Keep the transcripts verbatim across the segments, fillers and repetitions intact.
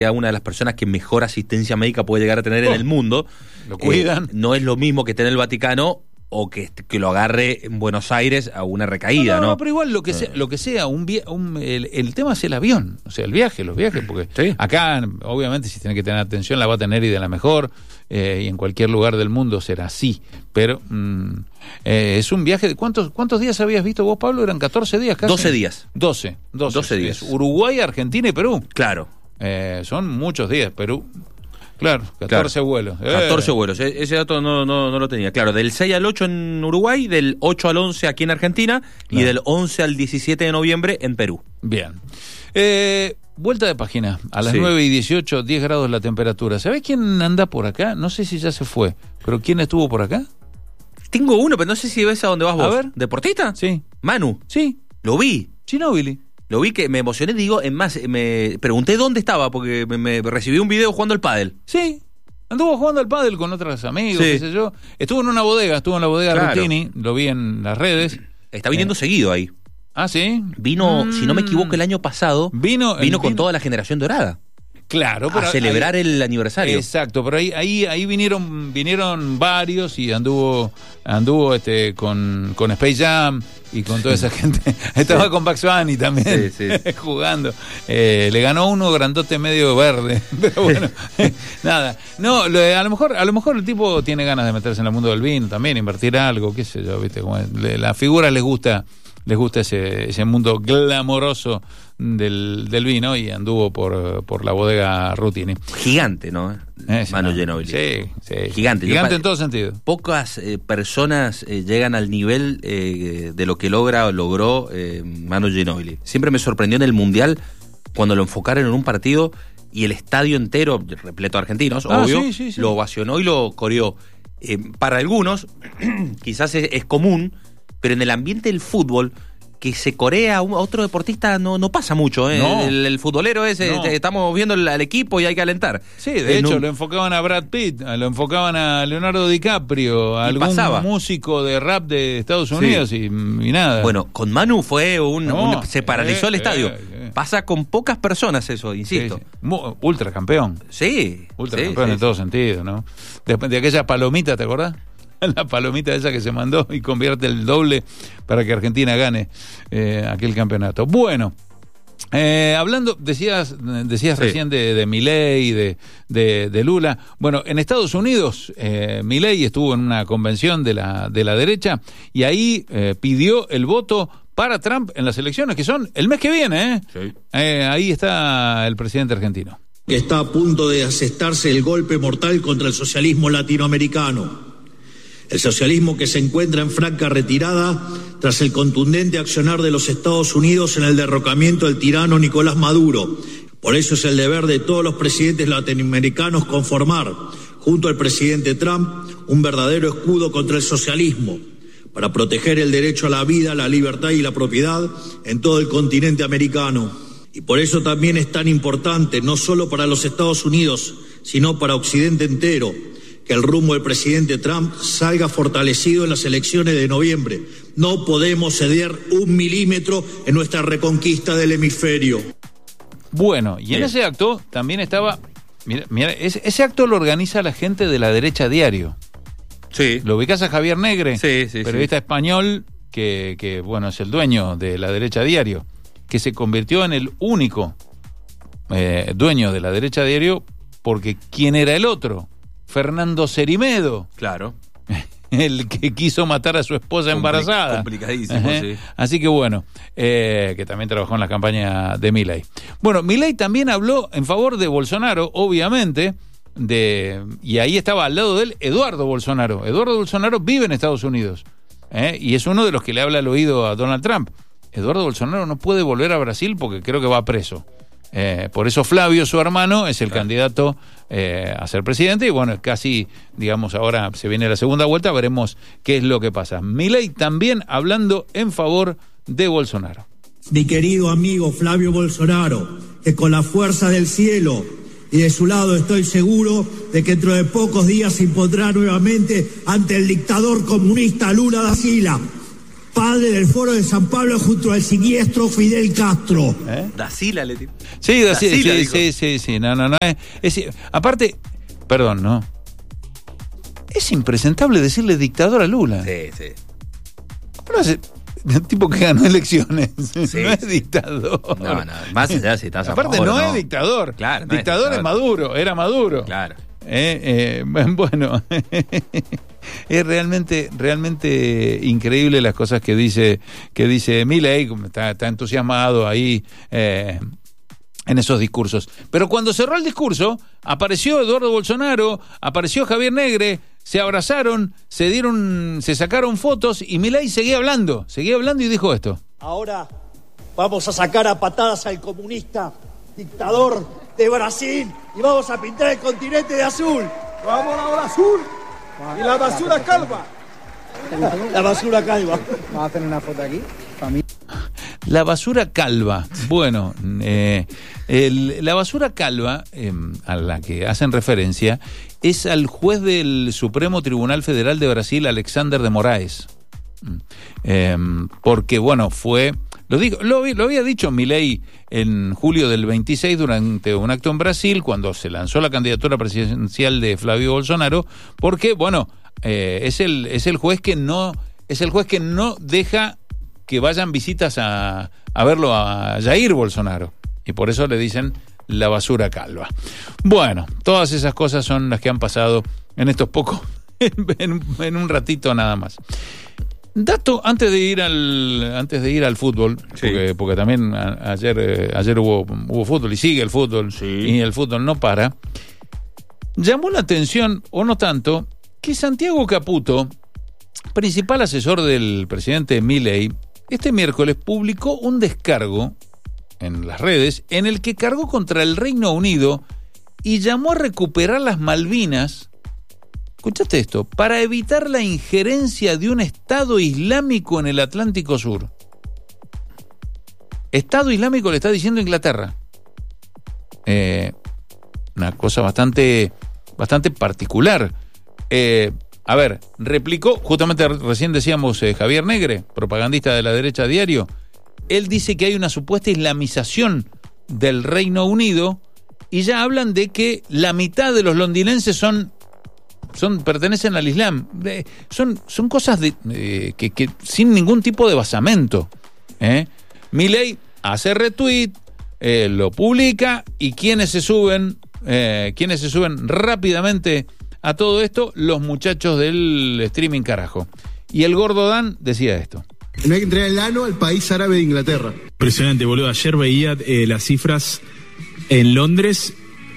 a una de las personas que mejor asistencia médica puede llegar a tener oh, en el mundo. Lo cuidan. Eh, no es lo mismo que tener el Vaticano o que, que lo agarre en Buenos Aires a una recaída, ¿no? No, no, no pero igual lo que sea, lo que sea un, via- un el, el tema es el avión, o sea, el viaje, los viajes, porque sí. acá, obviamente, si tiene que tener atención, la va a tener y de la mejor, eh, y en cualquier lugar del mundo será así, pero mm, eh, es un viaje de... ¿Cuántos cuántos días habías visto vos, Pablo? Eran catorce días casi. doce días. doce, doce. doce días. Es Uruguay, Argentina y Perú. Claro. Eh, son muchos días, Perú... Claro, catorce claro. vuelos. Eh. catorce vuelos, e- ese dato no, no, no lo tenía. Claro, del seis al ocho en Uruguay, del ocho al once aquí en Argentina, claro, y del once al diecisiete de noviembre en Perú. Bien. Eh, vuelta de página, a las sí. nueve y dieciocho, diez grados la temperatura. ¿Sabés quién anda por acá? No sé si ya se fue, pero ¿quién estuvo por acá? Tengo uno, pero no sé si ves a dónde vas vos. A ver. ¿Deportista? Sí. Manu. Sí. Lo vi. Ginóbili. Lo vi que me emocioné, digo, en más, me pregunté dónde estaba, porque me, me recibí un video jugando al pádel. Sí, anduvo jugando al pádel con otros amigos, sí. qué sé yo. Estuvo en una bodega, estuvo en la bodega claro. Rutini, lo vi en las redes. Está viniendo eh. seguido ahí. Ah, ¿sí? Vino, mm. si no me equivoco, el año pasado, vino, vino con vino. toda la generación dorada. Claro, pero a celebrar ahí, el aniversario. Exacto, pero ahí ahí ahí vinieron vinieron varios y anduvo anduvo este con con Space Jam y con toda esa gente. Estaba sí. con Bugs Bunny también sí, sí. jugando. Eh, le ganó uno grandote medio verde, pero bueno, nada. No, lo, a lo mejor a lo mejor el tipo tiene ganas de meterse en el mundo del vino también, invertir algo, qué sé yo, ¿viste? Como le, la figura les gusta les gusta ese ese mundo glamoroso del, del vino y anduvo por, por la bodega Rutini. Gigante, ¿no? Eh, Manu no. Ginóbili. Sí, sí. Gigante. Gigante en todo sentido. Pocas eh, personas eh, llegan al nivel eh, de lo que logra o logró eh, Manu Ginóbili. Siempre me sorprendió en el Mundial cuando lo enfocaron en un partido y el estadio entero, repleto de argentinos, ah, obvio, sí, sí, sí. lo ovacionó y lo coreó. Eh, para algunos, quizás es, es común, pero en el ambiente del fútbol, que se corea a otro deportista no, no pasa mucho, ¿eh? No. El, el futbolero es, no. estamos viendo al, al equipo y hay que alentar. Sí, de eh, hecho, no. lo enfocaban a Brad Pitt, lo enfocaban a Leonardo DiCaprio, a algún pasaba. músico de rap de Estados Unidos sí. y, y nada. Bueno, con Manu fue un... No, un se paralizó eh, el estadio. Eh, eh. Pasa con pocas personas eso, insisto. Sí, sí. Ultra campeón. Sí. Ultra sí, campeón sí, en todo sentido, ¿no? De, de aquella palomita, ¿te acordás? La palomita esa que se mandó y convierte el doble para que Argentina gane eh, aquel campeonato. Bueno, eh, hablando, decías decías sí. recién de, de Milei, de, de, de Lula. Bueno, en Estados Unidos, eh, Milei estuvo en una convención de la, de la derecha y ahí eh, pidió el voto para Trump en las elecciones, que son el mes que viene. ¿eh? Sí. Eh, ahí está el presidente argentino. Que está a punto de asestarse el golpe mortal contra el socialismo latinoamericano. El socialismo que se encuentra en franca retirada tras el contundente accionar de los Estados Unidos en el derrocamiento del tirano Nicolás Maduro. Por eso es el deber de todos los presidentes latinoamericanos conformar, junto al presidente Trump, un verdadero escudo contra el socialismo, para proteger el derecho a la vida, la libertad y la propiedad en todo el continente americano. Y por eso también es tan importante, no solo para los Estados Unidos, sino para Occidente entero, que el rumbo del presidente Trump salga fortalecido en las elecciones de noviembre. No podemos ceder un milímetro en nuestra reconquista del hemisferio. Bueno, y en Bien. ese acto también estaba... Mira, mira ese, ese acto lo organiza la gente de La Derecha Diario. Sí. ¿Lo ubicás a Javier Negre? Sí, sí, periodista sí. español que, que, bueno, es el dueño de La Derecha Diario, que se convirtió en el único eh, dueño de La Derecha Diario, porque ¿quién era el otro? Fernando Cerimedo. Claro. El que quiso matar a su esposa Compli- embarazada. Complicadísimo, uh-huh. sí. Así que bueno, eh, que también trabajó en la campaña de Milei. Bueno, Milei también habló en favor de Bolsonaro, obviamente, de y ahí estaba al lado de él Eduardo Bolsonaro. Eduardo Bolsonaro vive en Estados Unidos, ¿eh? Y es uno de los que le habla al oído a Donald Trump. Eduardo Bolsonaro no puede volver a Brasil porque creo que va preso. Eh, por eso Flavio, su hermano, es el claro. candidato eh, a ser presidente y bueno, casi, digamos, ahora se viene la segunda vuelta, veremos qué es lo que pasa. Milei también hablando en favor de Bolsonaro. Mi querido amigo Flavio Bolsonaro, que con la fuerza del cielo y de su lado estoy seguro de que dentro de pocos días se impondrá nuevamente ante el dictador comunista Lula da Silva. padre del Foro de San Pablo junto al siniestro Fidel Castro. ¿Eh? Dacila, le digo. Sí, Dacila, Dacila, sí, dijo. sí, sí, sí, no, no, no. Es, es, aparte, perdón, ¿no? Es impresentable decirle dictador a Lula. Sí, sí. Pero es el tipo que ganó elecciones. Sí, no es sí. dictador. No, no, más allá si estás a Aparte, favor, no, no es dictador. Claro, no es dictador es, dictador. Maduro, era Maduro. Claro. Eh, eh, bueno, es realmente, realmente increíble las cosas que dice, que dice Milei, como está, está entusiasmado ahí eh, en esos discursos. Pero cuando cerró el discurso, apareció Eduardo Bolsonaro, apareció Javier Negre, se abrazaron, se dieron, se sacaron fotos y Milei seguía hablando, seguía hablando y dijo esto. Ahora vamos a sacar a patadas al comunista, dictador de Brasil, y vamos a pintar el continente de azul. Vamos a la hora azul y la basura calva. La basura calva. Vamos a hacer una foto aquí. Familia. La basura calva. Bueno, eh, el, la basura calva, eh, a la que hacen referencia, es al juez del Supremo Tribunal Federal de Brasil, Alexander de Moraes. Eh, porque, bueno, fue... Lo, digo, lo, lo había dicho Milei en julio del veintiséis durante un acto en Brasil, cuando se lanzó la candidatura presidencial de Flavio Bolsonaro, porque, bueno, eh, es el es el juez que no es el juez que no deja que vayan visitas a, a verlo a Jair Bolsonaro, y por eso le dicen la basura calva. Bueno, todas esas cosas son las que han pasado en estos pocos, en, en un ratito nada más. Dato antes de ir al antes de ir al fútbol, Sí. porque, porque también a, ayer eh, ayer hubo hubo fútbol y sigue el fútbol, Sí. y el fútbol no para. Llamó la atención, o no tanto, que Santiago Caputo, principal asesor del presidente Milei, este miércoles publicó un descargo en las redes en el que cargó contra el Reino Unido y llamó a recuperar las Malvinas. Escuchaste esto, para evitar la injerencia de un Estado Islámico en el Atlántico Sur. Estado Islámico le está diciendo Inglaterra. Eh, una cosa bastante, bastante particular. Eh, a ver, replicó, justamente recién decíamos eh, Javier Negre, propagandista de la derecha diario. Él dice que hay una supuesta islamización del Reino Unido y ya hablan de que la mitad de los londinenses son... Son, pertenecen al Islam. Eh, son, son cosas de, eh, que, que sin ningún tipo de basamento. ¿eh? Milei hace retweet, eh, lo publica, y quienes se suben, eh, quienes se suben rápidamente a todo esto, los muchachos del streaming carajo. Y el gordo Dan decía esto. No hay que entregar el ano al país árabe de Inglaterra. Impresionante, boludo. Ayer veía eh, las cifras en Londres.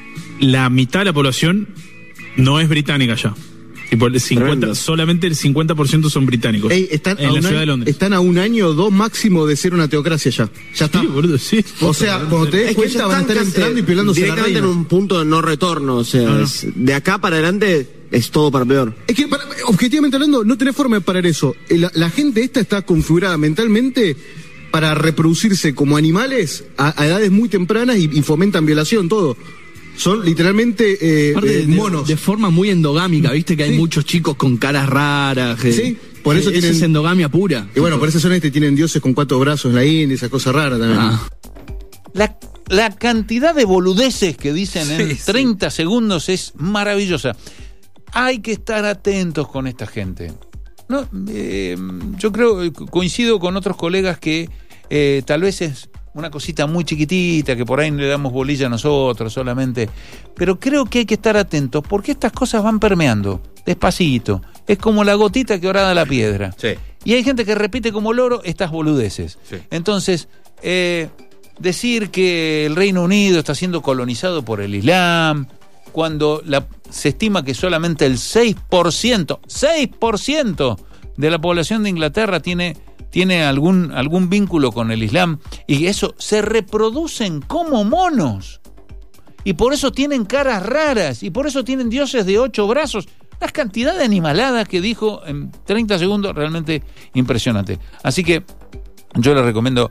La mitad de la población no es británica ya. Y por el cincuenta, solamente el cincuenta por ciento son británicos. Ey, están, en a la un ciudad año, de Londres. están a un año o dos máximo de ser una teocracia ya. Ya está. Sí, boludo, sí. O sea, cuando te des Es que cuenta ya van a estar están entrando casi y peleándose la directamente reina. en un punto de no retorno. O sea, No, no. es- de acá para adelante es todo para peor. Es que, para- objetivamente hablando, no tenés forma de parar eso. La, la gente esta está configurada mentalmente para reproducirse como animales a, a edades muy tempranas y, y fomentan violación, todo. Son literalmente eh, Aparte eh, de, monos. de forma muy endogámica, viste que hay Sí. muchos chicos con caras raras. que- Sí, por eso que tienen- es endogamia pura. Y bueno, por eso son este, tienen dioses con cuatro brazos en la India, esa cosa rara también. Ah. La, la cantidad de boludeces que dicen en Sí, sí. treinta segundos es maravillosa. Hay que estar atentos con esta gente. No, eh, yo creo, coincido con otros colegas que eh, tal vez es una cosita muy chiquitita, que por ahí le damos bolilla a nosotros solamente, pero creo que hay que estar atentos porque estas cosas van permeando, despacito. Es como la gotita que orada la piedra. Sí. Y hay gente que repite como loro estas boludeces. Sí. Entonces, eh, decir que el Reino Unido está siendo colonizado por el Islam, cuando la, se estima que solamente el seis por ciento, seis por ciento de la población de Inglaterra tiene, tiene algún, algún vínculo con el Islam, y eso se reproducen como monos. Y por eso tienen caras raras, y por eso tienen dioses de ocho brazos. Las cantidad de animaladas que dijo en treinta segundos, realmente impresionante. Así que yo les recomiendo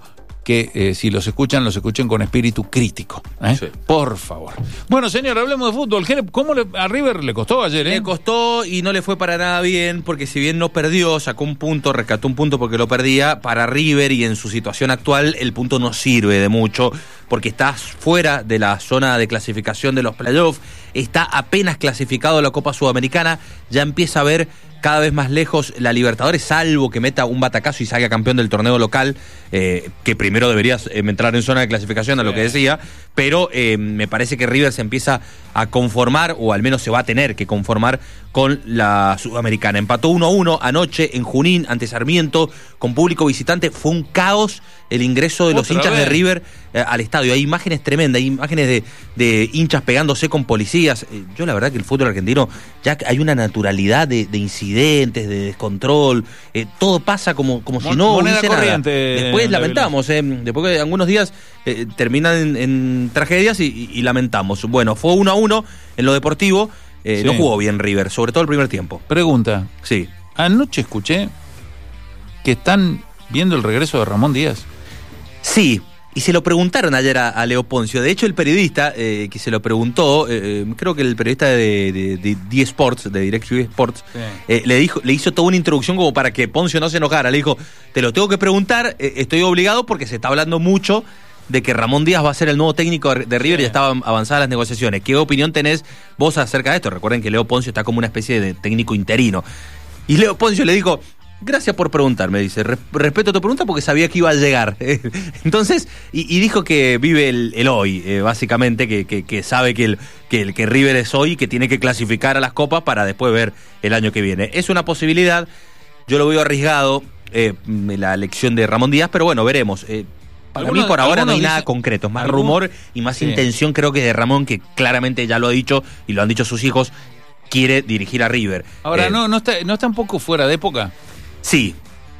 que eh, si los escuchan, los escuchen con espíritu crítico. ¿eh? Sí. Por favor. Bueno, señor, hablemos de fútbol. ¿Qué le- ¿Cómo le, a River le costó ayer? ¿eh? Le costó y no le fue para nada bien, porque si bien no perdió, sacó un punto, rescató un punto porque lo perdía, para River y en su situación actual el punto no sirve de mucho, porque está fuera de la zona de clasificación de los playoffs, está apenas clasificado a la Copa Sudamericana, ya empieza a ver cada vez más lejos la Libertadores, salvo que meta un batacazo y salga campeón del torneo local, eh, que primero debería eh, entrar en zona de clasificación, a lo que decía, pero eh, me parece que River se empieza a conformar, o al menos se va a tener que conformar con la Sudamericana. Empató uno a uno anoche en Junín ante Sarmiento, con público visitante. Fue un caos el ingreso de los Otra hinchas vez. de River eh, al estadio. Hay imágenes tremendas, hay imágenes de, de hinchas pegándose con policías. Eh, yo la verdad que el fútbol argentino, ya hay una naturalidad de, de incidentes, de descontrol, eh, todo pasa como, como si Mon- no moneda hubiese corriente, nada. Después la lamentamos, eh, después que algunos días eh, terminan en, en tragedias y, y- y lamentamos. Bueno, fue uno a uno en lo deportivo, eh, Sí. no jugó bien River, sobre todo el primer tiempo. Pregunta. Sí. Anoche escuché que están viendo el regreso de Ramón Díaz. Sí, y se lo preguntaron ayer a, a Leo Poncio. De hecho, el periodista eh, que se lo preguntó, eh, creo que el periodista de, de, de D Sports, de DirecTV Sports, Sí. eh, le dijo, le hizo toda una introducción como para que Poncio no se enojara. Le dijo, te lo tengo que preguntar, eh, estoy obligado porque se está hablando mucho de que Ramón Díaz va a ser el nuevo técnico de River Sí. y ya estaban avanzadas las negociaciones. ¿Qué opinión tenés vos acerca de esto? Recuerden que Leo Poncio está como una especie de técnico interino. Y Leo Poncio le dijo, gracias por preguntarme, dice, "Res- respeto tu pregunta porque sabía que iba a llegar". Entonces, y, y dijo que vive el, el hoy, eh, básicamente, que, que, que sabe que el, que el que River es hoy y que tiene que clasificar a las copas para después ver el año que viene. Es una posibilidad, yo lo veo arriesgado, eh, la elección de Ramón Díaz, pero bueno, veremos. Eh, para mí Algunos- por ahora no hay algunos nada dicen- concreto, es más algunos- rumor y más Sí. intención creo que de Ramón, que claramente ya lo ha dicho y lo han dicho sus hijos, quiere dirigir a River. Ahora, Eh, no, no está, no está un poco fuera de época. Sí,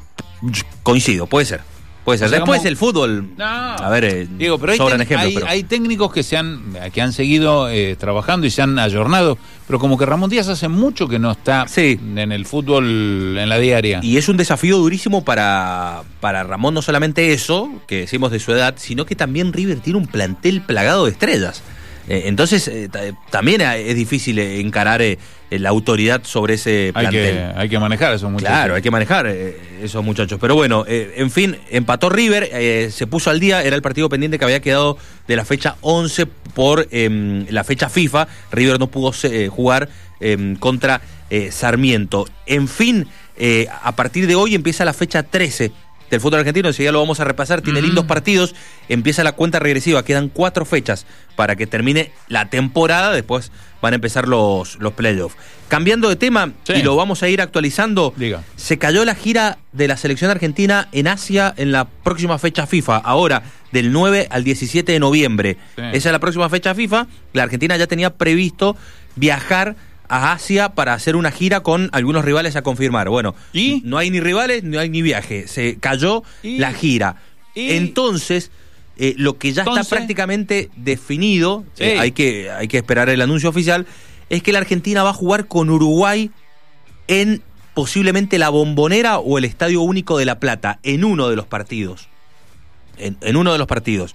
coincido, puede ser. Puede ser. O sea, Después como- el fútbol, No. a ver, eh, Digo, pero hay, sobran tec- ejemplos. hay, pero... hay técnicos que se han, que han seguido eh, trabajando y se han ayornado, pero como que Ramón Díaz hace mucho que no está Sí. en el fútbol en la diaria. Y es un desafío durísimo para, para Ramón, no solamente eso, que decimos de su edad, sino que también River tiene un plantel plagado de estrellas. Eh, entonces, eh, ta- también es difícil eh, encarar eh, la autoridad sobre ese hay, plantel. que, hay que manejar esos muchachos. Claro, hay que manejar eh, esos muchachos. Pero bueno, eh, en fin, empató River, eh, se puso al día, era el partido pendiente que había quedado de la fecha once por eh, la fecha FIFA. River no pudo eh, jugar eh, contra eh, Sarmiento. En fin, eh, a partir de hoy empieza la fecha trece del fútbol argentino, enseguida lo vamos a repasar, tiene Mm. lindos partidos, empieza la cuenta regresiva, quedan cuatro fechas para que termine la temporada, después van a empezar los, los playoffs. Cambiando de tema, Sí. y lo vamos a ir actualizando, Diga. se cayó la gira de la selección argentina en Asia en la próxima fecha FIFA, ahora del nueve al diecisiete de noviembre. Sí. Esa es la próxima fecha FIFA, la Argentina ya tenía previsto viajar a Asia para hacer una gira con algunos rivales a confirmar. Bueno, ¿Y? no hay ni rivales, no hay ni viaje. Se cayó ¿Y? la gira. ¿Y? Entonces, eh, lo que ya Entonces. está prácticamente definido, Sí. eh, hay que, hay que esperar el anuncio oficial, es que la Argentina va a jugar con Uruguay en posiblemente la Bombonera o el Estadio Único de La Plata, en uno de los partidos. En, en uno de los partidos.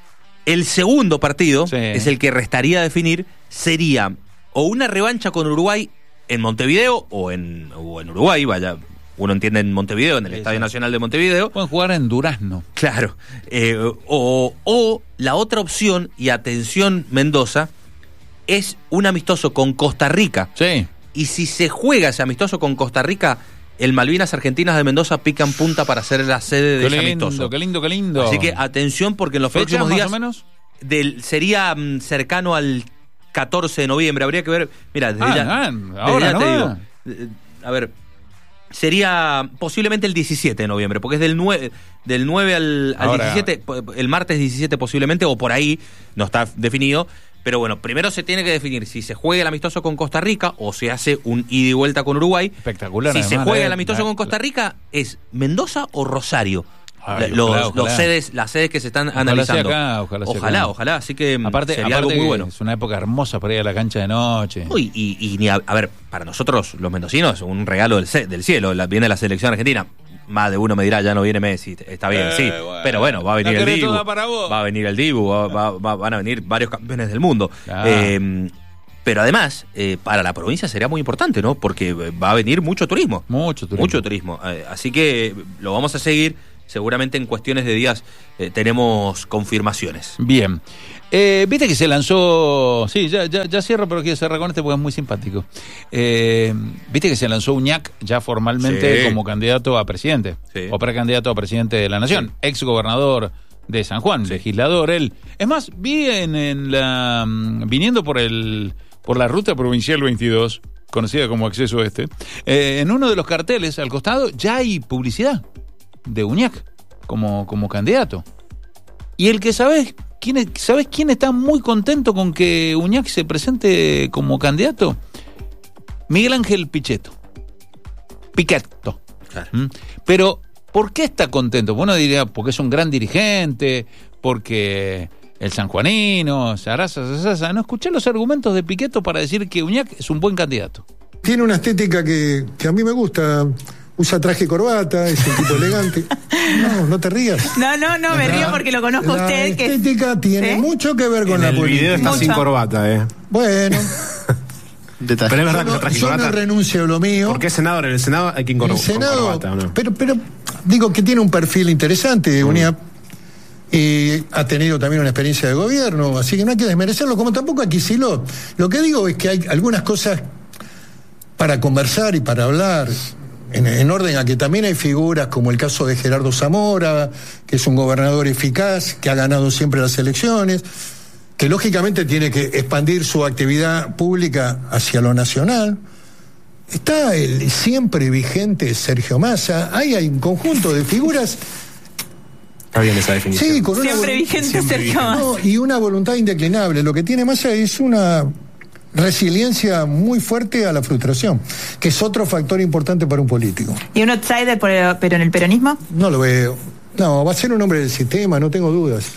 El segundo partido, Sí. es el que restaría definir, sería o una revancha con Uruguay en Montevideo o en, o en Uruguay, vaya, uno entiende en Montevideo, en el Eso. Estadio Nacional de Montevideo. Pueden jugar en Durazno. Claro. Eh, o, o la otra opción, y atención Mendoza, es un amistoso con Costa Rica. Sí. Y si se juega ese amistoso con Costa Rica, el Malvinas Argentinas de Mendoza pican punta para ser la sede de Qué ese lindo, amistoso. qué lindo, qué lindo. Así que atención, porque en los ¿Fechas próximos más días o menos? del, sería mm, cercano al catorce de noviembre. Habría que ver. Mira, desde Ah, ya, ah, desde ahora ya te digo. nomás. Eh, A ver, sería posiblemente el diecisiete de noviembre, porque es del nueve, del nueve al, al Ahora- diecisiete, el martes diecisiete posiblemente, o por ahí, no está definido. Pero bueno, primero se tiene que definir si se juega el amistoso con Costa Rica o se hace un ida y vuelta con Uruguay. Espectacular. Si se además, juega la- el amistoso la- con Costa Rica, ¿es Mendoza o Rosario? Ay, La- los, ojalá, los ojalá. sedes, las sedes que se están Ojalá analizando. sea acá, ojalá sea ojalá, acá. ojalá. Así que mm, Aparte, sería aparte algo muy que bueno. es una época hermosa para ir a la cancha de noche. Uy, y, y ni a, a ver, para nosotros los mendocinos, un regalo del, ce- del cielo, la, viene la selección argentina. Más de uno me dirá, ya no viene Messi, está bien, Eh, sí, bueno, pero bueno, va a venir la el querés Dibu, toda para vos. va a venir el Dibu, va, va- va- van a venir varios campeones del mundo. Claro. Eh, pero además, eh, para la provincia sería muy importante, ¿no? Porque va a venir mucho turismo. Mucho turismo. Mucho turismo. Eh, así que lo vamos a seguir. Seguramente en cuestiones de días eh, tenemos confirmaciones. Bien. Eh, Viste que se lanzó. Sí, ya, ya, ya cierro, pero quiero cerrar con este porque es muy simpático. Eh, Viste que se lanzó Uñac ya formalmente Sí. como candidato a presidente. Sí. O precandidato a presidente de la Nación. Ex gobernador de San Juan, legislador él. Es más, vi en, en la. mm, viniendo por el. por la ruta provincial veintidós, conocida como Acceso Este, eh, en uno de los carteles al costado ya hay publicidad de Uñac como, como candidato. Y el que sabes quién es, ¿sabes quién está muy contento con que Uñac se presente como candidato? Miguel Ángel Pichetto. Pichetto. Claro. ¿Mm? Pero, ¿por qué está contento? Bueno, diría, porque es un gran dirigente, porque el sanjuanino, zaraza, zaraza. No, escuché los argumentos de Pichetto para decir que Uñac es un buen candidato. Tiene una estética que, que a mí me gusta. Usa traje y corbata, es un tipo elegante. No, no te rías. No, no, no, me La- río porque lo conozco a la usted. que estética tiene ¿Sí? mucho que ver con En la el política. video está Mucho. sin corbata, ¿eh? Bueno, Pero es verdad yo que no, no traje yo corbata. no renuncio a lo mío. Porque es senador, en el Senado hay que El incorporar Senado, corbata, ¿o no? pero, pero digo que tiene un perfil interesante de unidad. Y ha tenido también una experiencia de gobierno, así que no hay que desmerecerlo, como tampoco aquí sí lo. Lo que digo es que hay algunas cosas para conversar y para hablar, en, en orden a que también hay figuras como el caso de Gerardo Zamora, que es un gobernador eficaz, que ha ganado siempre las elecciones, que lógicamente tiene que expandir su actividad pública hacia lo nacional. Está el siempre vigente Sergio Massa, ahí hay un conjunto de figuras. Está bien esa definición. Sí, con una Siempre volu- vigente siempre Sergio vigente. Massa. no, y una voluntad indeclinable. Lo que tiene Massa es una resiliencia muy fuerte a la frustración, que es otro factor importante para un político. ¿Y un outsider, por el- pero en el peronismo? No lo veo. No, va a ser un hombre del sistema, no tengo dudas.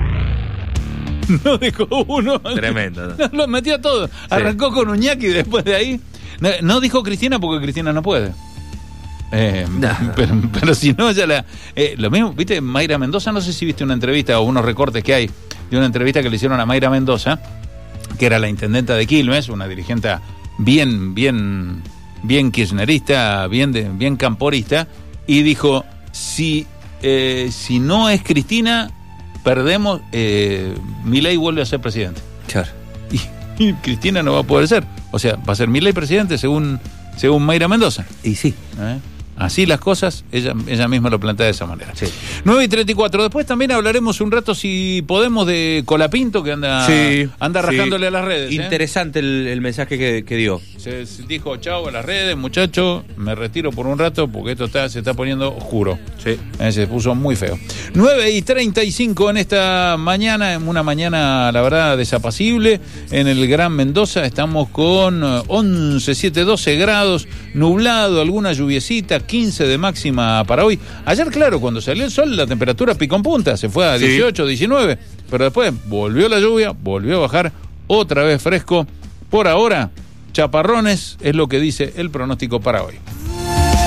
No dejó uno. Tremendo. No, lo metió a todo. Arrancó con Uñac y después de ahí. No, no dijo Cristina porque Cristina no puede. Eh, Nah. pero, pero si no, ya la. Eh, lo mismo, viste, Mayra Mendoza, no sé si viste una entrevista o unos recortes que hay de una entrevista que le hicieron a Mayra Mendoza, que era la intendenta de Quilmes, una dirigente bien, bien, bien kirchnerista, bien, de, bien camporista, y dijo: si, eh, si no es Cristina, perdemos, eh, Milei vuelve a ser presidente. Claro. Y, y Cristina no va a poder ser. O sea, va a ser Milei presidente según, según Mayra Mendoza. Y sí. ¿Eh? Así las cosas, ella, ella misma lo plantea de esa manera. Sí. nueve y treinta y cuatro. Después también hablaremos un rato, si podemos, de Colapinto, que anda, Sí, anda sí. rajándole a las redes. ¿eh? Interesante el, el mensaje que, que dio. Se se dijo: chao a las redes, muchachos, me retiro por un rato porque esto está, se está poniendo oscuro. Sí. Eh, se puso muy feo. nueve y treinta y cinco en esta mañana, en una mañana, la verdad, desapacible. En el Gran Mendoza estamos con eh, once, siete, doce grados, nublado, alguna lluviecita, quince de máxima para hoy. Ayer, claro, cuando salió el sol, la temperatura picó en punta, se fue a Sí. dieciocho, diecinueve, pero después volvió la lluvia, volvió a bajar, otra vez fresco. Por ahora, chaparrones es lo que dice el pronóstico para hoy.